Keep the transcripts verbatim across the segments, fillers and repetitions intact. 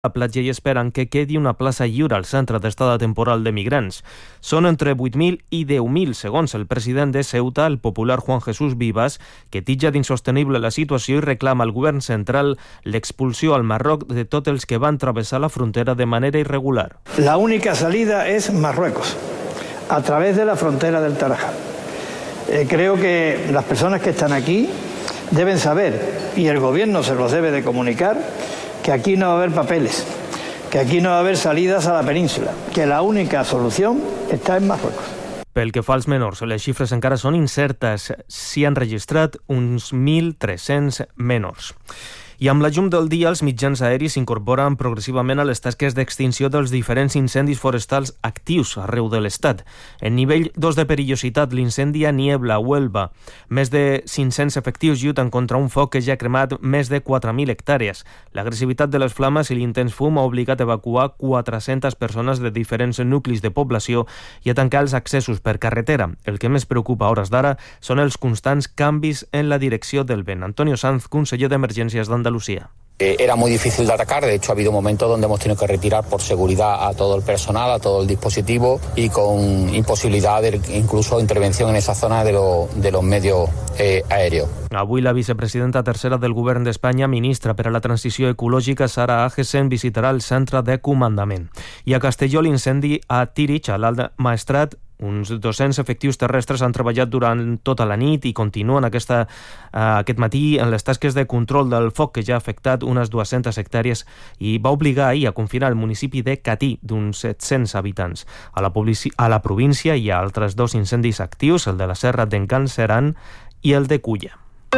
la platja i esperen que quedi una plaça lliure al centre d'estada temporal de migrants. Són entre vuit mil i deu mil, segons el president de Ceuta, el popular Juan Jesús Vivas, que titlla d'insostenible la situació i reclama al govern central l'expulsió al Marroc de tots els que van travessar la frontera de manera irregular. La única salida es Marruecos, a través de la frontera del Tarajal. Eh, creo que las personas que están aquí deben saber, y el gobierno se los debe de comunicar, que aquí no va a haber papeles, que aquí no va a haver salidas a la península, que la única solución está en Marruecos. Pel que fa als menors, les xifres encara són incertes. S'hi han registrat uns mil tres-cents menors. I amb la llum del dia, els mitjans aeris s'incorporen progressivament a les tasques d'extinció dels diferents incendis forestals actius arreu de l'Estat. En nivell dos de perillositat, l'incendi a Niebla, Huelva. Més de cinc-cents efectius lluiten contra un foc que ja ha cremat més de quatre mil hectàrees. L'agressivitat de les flames i l'intens fum ha obligat a evacuar quatre-centes persones de diferents nuclis de població i a tancar els accessos per carretera. El que més preocupa a hores d'ara són els constants canvis en la direcció del vent. Antonio Sanz, conseller d'Emergències d'Andalusia. Lucía. Era muy difícil de atacar, de hecho ha habido momentos donde hemos tenido que retirar por seguridad a todo el personal, a todo el dispositivo y con imposibilidad de incluso intervención en esa zona de, lo, de los medios eh, aéreos. Avui la vicepresidenta tercera del Govern d'Espanya, ministra per a la transició ecològica, Sara Agesen, visitarà el centre de comandament. I a Castelló, l'incendi a Tírig, a l'Alt Maestrat, uns dos-cents efectius terrestres han treballat durant tota la nit i continuen aquesta, uh, aquest matí en les tasques de control del foc que ja ha afectat unes dues-centes hectàrees i va obligar ahir a confinar el municipi de Catí, d'uns set-cents habitants. A la, a la província hi ha altres dos incendis actius, el de la Serra d'en Can Seran i el de Culla.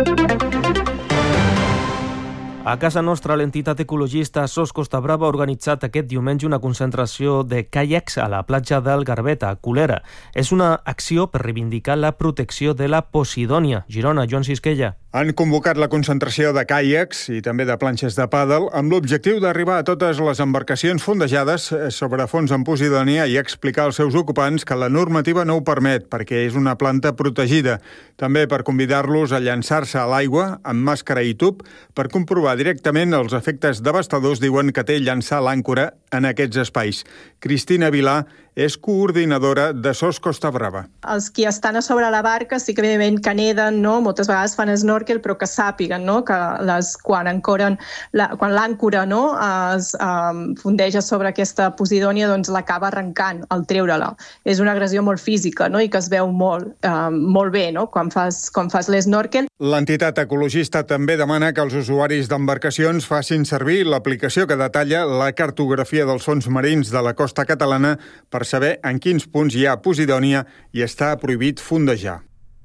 A casa nostra, l'entitat ecologista Sos Costa Brava ha organitzat aquest diumenge una concentració de caiacs a la platja del Garbet, a Culera. És una acció per reivindicar la protecció de la Posidònia. Girona, Joan Sisquella. Han convocat la concentració de caiacs i també de planxes de pàdel amb l'objectiu d'arribar a totes les embarcacions fondejades sobre fons en Posidònia i explicar als seus ocupants que la normativa no ho permet perquè és una planta protegida. També per convidar-los a llançar-se a l'aigua amb màscara i tub per comprovar directament els efectes devastadors, diuen, que té llançar l'àncora en aquests espais. Cristina Vilà és coordinadora de Sos Costa Brava. Els que estan a sobre la barca sí que evidentment que neden, no? Moltes vegades fan snorkel, però que sàpiguen, no? Que les, quan ancoren, la, quan l'àncora, no? es um, fondeja sobre aquesta Posidònia, doncs l'acaba arrencant al treure-la. És una agressió molt física, no? I que es veu molt, um, molt bé, no? Quan fas, quan fas l'esnorkel. L'entitat ecologista també demana que els usuaris d'embarcacions facin servir l'aplicació que detalla la cartografia dels fons marins de la costa catalana per saber en quins punts hi ha Posidònia i està prohibit fondejar.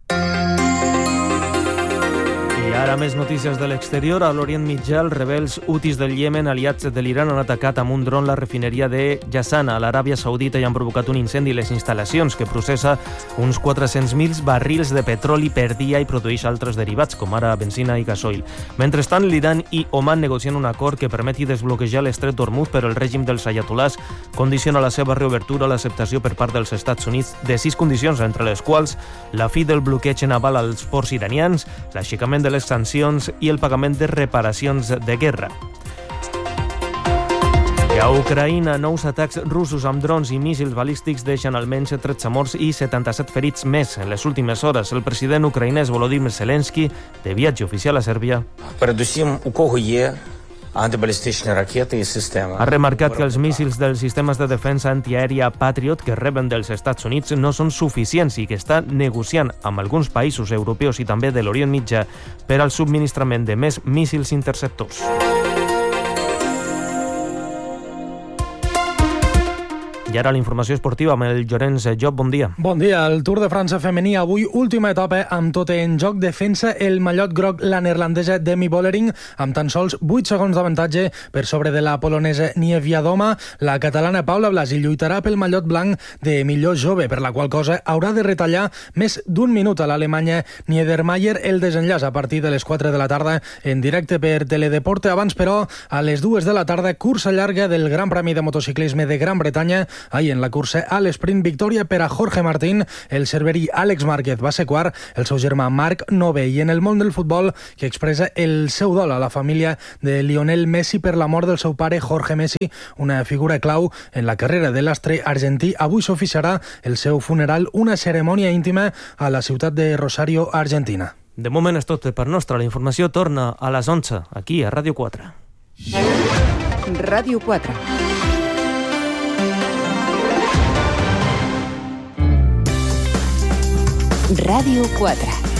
I ara més notícies de l'exterior. A l'Orient Mitjà, els rebels hutis del Iemen, aliats de l'Iran, han atacat amb un dron la refineria de Jazana, a l'Aràbia Saudita, i han provocat un incendi a les instal·lacions que processa uns quatre-cents mil barrils de petroli per dia i produeix altres derivats, com ara benzina i gasoil. Mentrestant, l'Iran i Oman negocien un acord que permeti desbloquejar l'estret d'Hormuz, però el règim dels ayatolás condiciona la seva reobertura a l'acceptació per part dels Estats Units de sis condicions, entre les quals la fi del bloqueig naval als ports iranians, l'aixecament de les sancions i el pagament de reparacions de guerra. I a Ucraïna, nous atacs russos amb drons i míssils balístics deixen almenys tretze morts i setanta-set ferits més en les últimes hores. El president ucraïnès Volodymyr Zelensky, de viatge oficial a Sèrbia, ha remarcat que els míssils dels sistemes de defensa antiaèria Patriot que reben dels Estats Units no són suficients i que està negociant amb alguns països europeus i també de l'Orient Mitjà per al subministrament de més míssils interceptors. I ara la informació esportiva amb el Llorenç Job. Bon dia. Bon dia. El Tour de França femení avui, última etapa amb tot en joc. Defensa el mallot groc la neerlandesa Demi Vollering amb tan sols vuit segons d'avantatge per sobre de la polonesa Niewiadoma. La catalana Paula Blasi lluitarà pel mallot blanc de millor jove, per la qual cosa haurà de retallar més d'un minut a l'alemanya Niedermayer. El desenllaç a partir de les quatre de la tarda en directe per Teledeporte. Abans, però, a les dues de la tarda, cursa llarga del Gran Premi de Motociclisme de Gran Bretanya ahir en la cursa a l'esprint. Victòria per a Jorge Martín, el cerverí Àlex Márquez va ser quart, el seu germà Marc novè. I en el món del futbol, que expressa el seu dol a la família de Lionel Messi per la mort del seu pare Jorge Messi, una figura clau en la carrera de l'astre argentí, avui s'oficiarà el seu funeral, una cerimònia íntima a la ciutat de Rosario, Argentina. De moment és tot per nostra. La informació torna a les onze, aquí a Ràdio quatre. Ràdio quatre. Ràdio quatre.